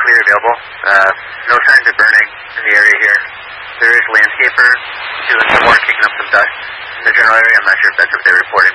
clear available. No signs of burning in the area here. There is a landscaper doing some work, kicking up some dust in the general area. I'm not sure if that's what they reported.